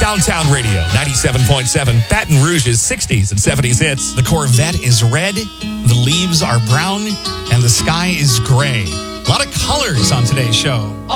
Downtown Radio, 97.7, Baton Rouge's 60s and 70s hits. The Corvette is red, the leaves are brown, and the sky is gray. A lot of colors on today's show.